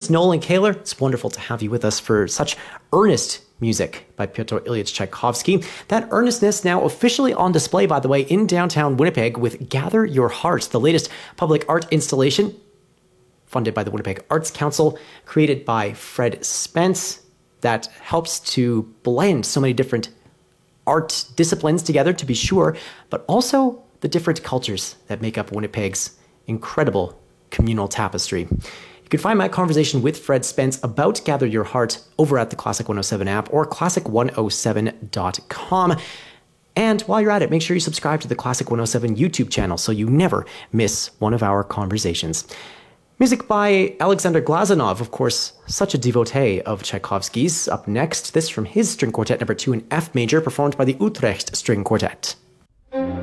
Nolan Kaler. It's wonderful to have you with us for such earnest music by Pyotr Ilyich Tchaikovsky. That earnestness now officially on display, by the way, in downtown Winnipeg with Gather Your Heart, the latest public art installation funded by the Winnipeg Arts Council, created by Fred Spence, that helps to blend so many different art disciplines together, to be sure, but also the different cultures that make up Winnipeg's incredible communal tapestry. You can find my conversation with Fred Spence about Gather Your Heart over at the Classic 107 app or classic107.com. And while you're at it, make sure you subscribe to the Classic 107 YouTube channel so you never miss one of our conversations. Music by Alexander Glazunov, of course, such a devotee of Tchaikovsky's. Up next, this from his String Quartet No. 2 in F major, performed by the Utrecht String Quartet.